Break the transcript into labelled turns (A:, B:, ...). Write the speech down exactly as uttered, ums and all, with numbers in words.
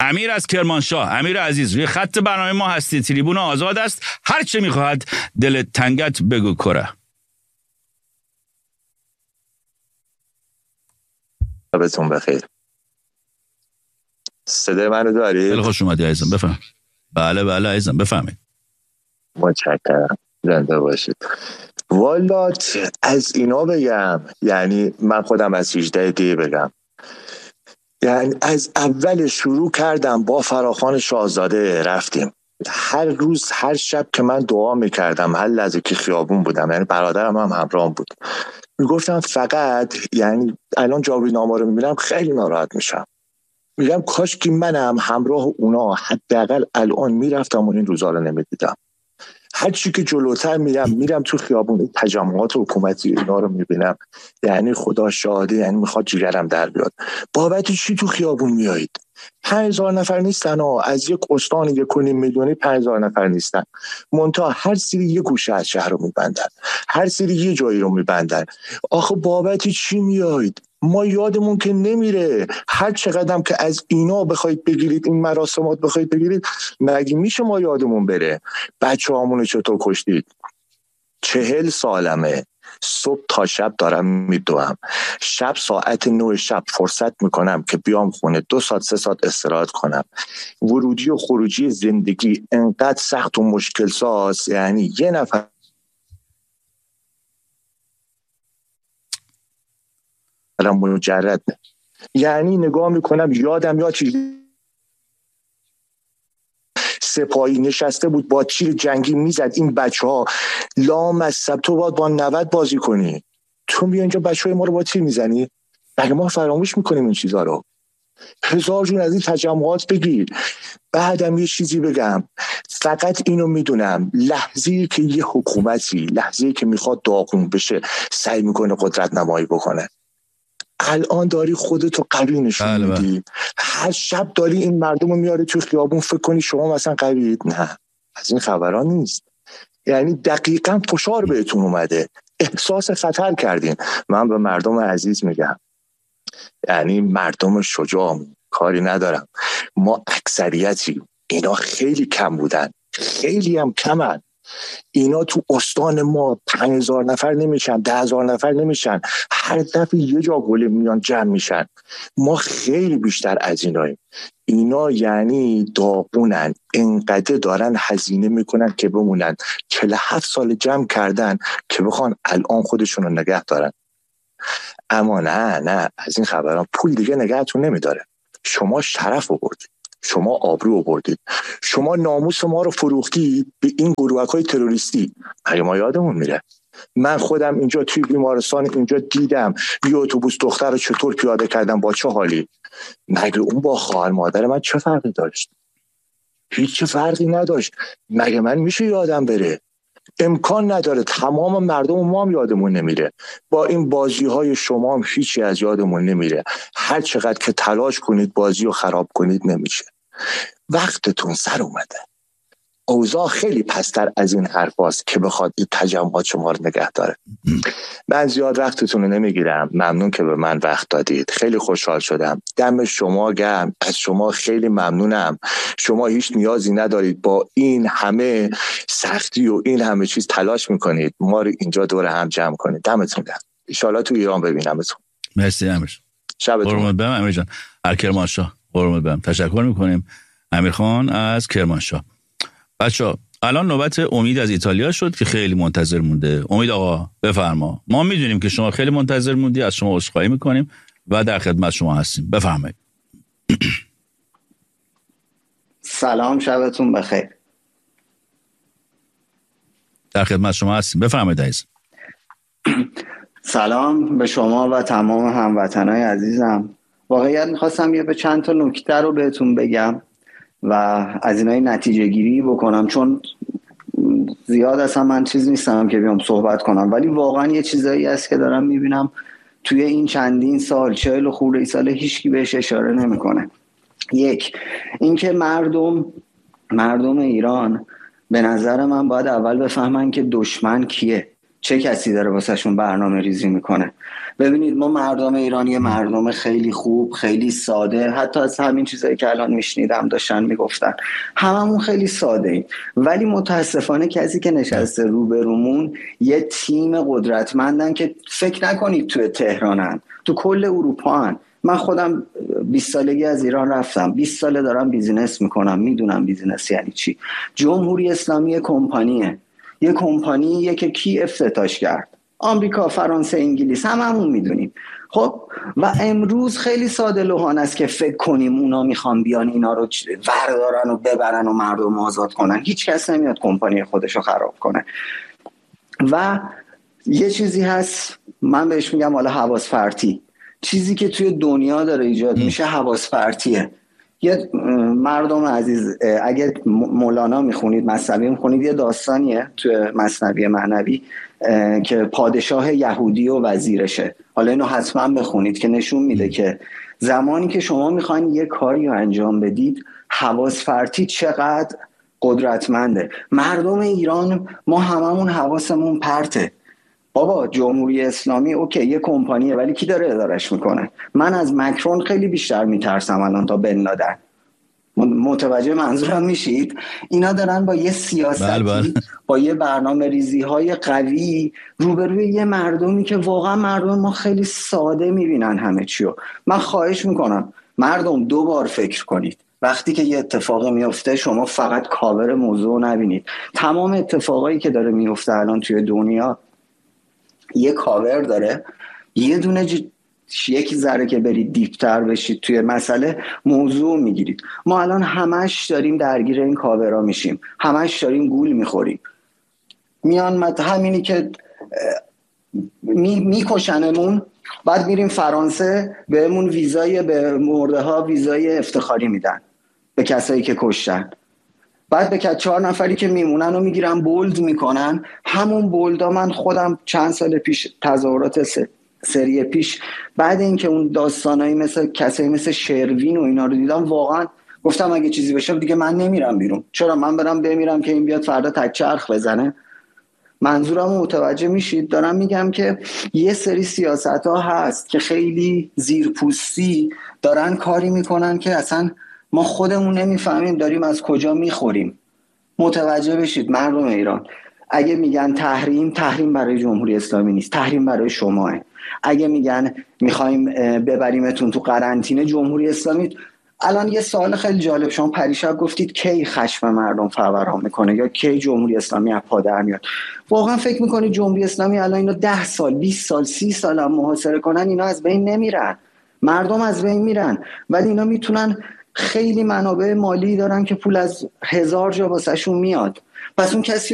A: امیر از کرمانشاه. امیر عزیز روی خط برنامه ما هستی، تریبون آزاد است، هر چه میخواهد دل تنگت بگو کره.
B: شبتون بخیر. صدای منو دارید؟
A: خیلی خوش اومدی عزیزم، بفهم. بله بله عزیزم بفهمید.
B: متشکرم، زنده باشید. والا از اینا بگم، یعنی من خودم از هجده دی بگم، یعنی از اول شروع کردم با فراخوان شاهزاده رفتیم، هر روز هر شب که من دعا میکردم، هر لحظه که خیابون بودم، یعنی برادرم هم همراهم بود، میگفتم فقط، یعنی الان جاویدنامه رو میبینم خیلی ناراحت میشم، میگم کاش که منم همراه اونا حداقل الان میرفتم و این روزا رو نمیدیدم. هر چی که جلوتر میرم میرم تو خیابون تجمعات حکومتی اینا رو میبینم، یعنی خدا شاهده، یعنی میخواد جیگرم در بیاد. بابت چی تو خیابون میایید؟ پنج هزار نفر نیستن ها، از یک استان یک و نیم میلیونی پنج هزار نفر نیستن، منتها هر سری یه گوشه از شهر رو میبندن، هر سری یه جایی رو میبندن. آخه بابت چی میایید؟ ما یادمون که نمیره، هر چقدرم که از اینا بخواید بگیرید، این مراسمات بخواید بگیرید، مگه میشه ما یادمون بره؟ بچه هامونو چطور کشتید؟ چهل سالمه، صبح تا شب دارم میدوام، شب ساعت نه شب فرصت میکنم که بیام خونه دو ساعت سه ساعت استراحت کنم. ورودی و خروجی زندگی انقدر سخت و مشکل ساز، یعنی یه نفر مجرد، یعنی نگاه میکنم یادم یا چیزی سپاهی نشسته بود با تیر جنگی میزد این بچه ها لامصب، تو باید با نود بازی کنی، تو بیا اینجا بچه های ما رو با تیر میزنی؟ مگه ما فراموش میکنیم این چیزها رو؟ هزار جون از این تجمعات بگیر. بعدم یه چیزی بگم، فقط اینو میدونم، لحظه‌ای که یه حکومتی، لحظه‌ای که میخواد داغون بشه، سعی میکنه قدرت نمایی بکنه. الان داری خودتو قوی نشون میدی، هر شب داری این مردم رو میاری تو خیابون، فکر کنی شما مثلا قویید. نه، از این خبران نیست. یعنی دقیقاً فشار بهتون اومده، احساس خطر کردین. من به مردم عزیز میگم، یعنی مردم شجاع، کاری ندارم، ما اکثریتی، اینا خیلی کم بودن، خیلی هم کمن. اینا تو استان ما پنج هزار نفر نمیشن، ده هزار نفر نمیشن، هر دفعه یه جا گله میان جمع میشن. ما خیلی بیشتر از ایناییم. اینا یعنی داغونن، انقدر دارن هزینه میکنن که بمونن. چهل و هفت سال جمع کردن که بخوان الان خودشون رو نگه دارن. اما نه نه، از این خبران پول دیگه نگهتون نمیداره. شما شرف آوردید، شما آبرو آوردید، شما ناموس ما رو فروختید به این گروهک‌های تروریستی. مگه ما یادمون میره؟ من خودم اینجا توی بیمارستان اینجا دیدم یه اتوبوس دختر رو چطور پیاده کردن، با چه حالی. مگه اون با خواهر مادر من چه فرقی داشت؟ هیچ فرقی نداشت. مگه من میشه یادم بره؟ امکان نداره. تمام مردم ما هم یادمون نمیره. با این بازی های شما هم هیچی از یادمون نمیره. هر چقدر که تلاش کنید بازی رو خراب کنید نمیشه. وقتتون سر اومده. اوضاع خیلی پستر از این حرف هاست که بخواد این تجمعات شما رو نگه داره. من زیاد وقتتون رو نمیگیرم. ممنون که به من وقت دادید. خیلی خوشحال شدم. دم شما گرم. از شما خیلی ممنونم. شما هیچ نیازی ندارید با این همه سختی و این همه چیز تلاش میکنید ما رو اینجا دور هم جمع کنید. دمتون گرم. ان شاءالله تو ایران ببینمتون.
A: مرسی امیر.
B: شبتون
A: قربونت برم امیر جان. از کرمانشاه قربونت برم. تشکر میکنیم امیر خان از کرمانشاه. بچه‌ها الان نوبت امید از ایتالیا شد که خیلی منتظر مونده. امید آقا بفرما. ما میدونیم که شما خیلی منتظر موندی، از شما عذرخواهی میکنیم و در خدمت شما هستیم. بفرمایید.
C: سلام، شبتون بخیر.
A: در خدمت شما هستیم. بفرمایید عزیز.
C: سلام به شما و تمام هموطنای عزیزم. واقعیت میخواستم یه به چند تا نکته رو بهتون بگم و از اینای نتیجه گیری بکنم، چون زیاد اصلا من چیز نیستم که بیام صحبت کنم، ولی واقعا یه چیزایی هست که دارم میبینم توی این چندین سال، چهل و خورده سال، هیچکی بهش اشاره نمیکنه. یک، اینکه مردم مردم ایران به نظر من باید اول بفهمن که دشمن کیه، چه کسی داره واسهشون برنامه ریزی میکنه. ببینید ما مردم ایرانی مردم خیلی خوب، خیلی ساده، حتی از همین چیزایی که الان میشنیدم داشتن میگفتن هممون خیلی ساده ایم، ولی متاسفانه کسی که نشسته روبرومون یه تیم قدرتمندن که فکر نکنید توی تهرانن، تو کل اروپا هن. من خودم بیست سالگی از ایران رفتم، بیست ساله دارم بیزینس میکنم، میدونم بیزینس یعنی چی. جمهوری اسلامی کمپانیه، یه کمپانیه که کی افتتاحش کرد؟ آمریکا، فرانسه، انگلیس، هممون میدونیم. خب و امروز خیلی ساده لوحانه است که فکر کنیم اونا میخوان بیان اینا رو وردارن و ببرن و مردم آزاد کنن. هیچ کس نمیاد کمپانی خودشو خراب کنه. و یه چیزی هست من بهش میگم حالا حواس پرتی، چیزی که توی دنیا داره ایجاد میشه حواس پرتیه. یه مردم عزیز اگه مولانا میخونید، مثنوی میخونید، یه داستانیه توی مثنوی معنوی که پادشاه یهودی و وزیرشه. حالا اینو حتما بخونید که نشون میده که زمانی که شما میخواین یه کاری رو انجام بدید حواس پرتی چقدر قدرتمنده. مردم ایران ما هممون حواسمون پرته. بابا جمهوری اسلامی اوکی یه کمپانیه، ولی کی داره ادارش میکنه؟ من از مکرون خیلی بیشتر میترسم الان تا بن لادن. متوجه منظورم میشید؟ اینا دارن با یه سیاستی بل بل. با یه برنامه ریزی های قوی روبروی یه مردمی که واقعا مردم ما خیلی ساده میبینن همه چیو. من خواهش میکنم مردم دو بار فکر کنید. وقتی که یه اتفاقی میفته شما فقط کاور موضوع نبینید. تمام اتفاقایی که داره میفته الان توی دنیا یه کاور داره. یه دونه ج... یکی ذره که برید دیپتر بشید توی مسئله موضوع میگیرید. ما الان همش داریم درگیر این کاورا میشیم، همش داریم گول میخوریم. میان مت همینی که می... میکشنمون، بعد میریم فرانسه بهمون ویزای به مرده ها ویزای افتخاری میدن به کسایی که کشتن. بعد به چهار نفری که میمونن و میگیرن بولد میکنن. همون بولدا من خودم چند سال پیش تظاهرات سری پیش بعد اینکه اون داستانایی مثل کسایی مثل شروین و اینا رو دیدم واقعا گفتم اگه چیزی بشه دیگه من نمیرم بیرون. چرا من برم بمیرم که این بیاد فردا تک چرخ بزنه؟ منظورم متوجه میشید؟ دارم میگم که یه سری سیاست ها هست که خیلی زیرپوستی دارن کاری میکنن که اصلا ما خودمون نمیفهمیم داریم از کجا میخوریم. متوجه بشید مردم ایران. اگه میگن تحریم، تحریم برای جمهوری اسلامی نیست، تحریم برای شماه. اگه میگن میخوایم ببریمتون تو قرنطینه، جمهوری اسلامی. الان یه سوال خیلی جالب، شما پریشب گفتید کی خشم مردم فوران میکنه یا کی جمهوری اسلامی از پا در میاد. واقعا فکر میکنید جمهوری اسلامی الان اینو ده سال، بیست سال، سی سال هم محاصره کنن اینا از بین نمیرن؟ مردم از بین میرن، ولی اینا میتونن خیلی منابع مالی دارن که پول از هزار جا واسهشون میاد. پس اون کسی